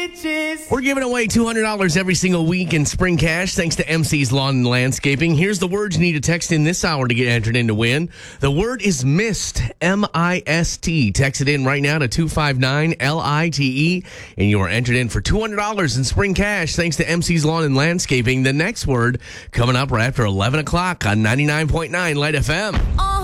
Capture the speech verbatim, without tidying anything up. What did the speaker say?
bitches. We're giving away two hundred dollars every single week in spring cash thanks to M C's Lawn and Landscaping. Here's the words you need to text in this hour to get entered in to win. The word is mist, M I S T. Text it in right now to two five nine L I T E, and you are entered in for two hundred dollars in spring cash thanks to M C's Lawn and Landscaping. The next word coming up right after eleven o'clock on ninety-nine point nine Light F M.